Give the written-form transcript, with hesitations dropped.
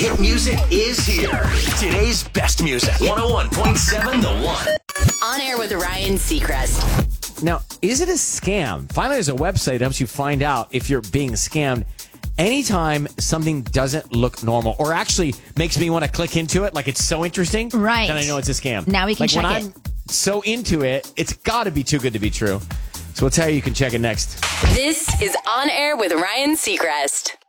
Hit music is here. Today's best music. 101.7 The One. On Air with Ryan Seacrest. Now, is it a scam? Finally, there's a website that helps you find out if you're being scammed anytime something doesn't look normal or actually makes me want to click into it. Like it's so interesting. Right. Then I know it's a scam. Now we can check when it. I'm so into it, it's got to be too good to be true. So we'll tell you can check it next. This is On Air with Ryan Seacrest.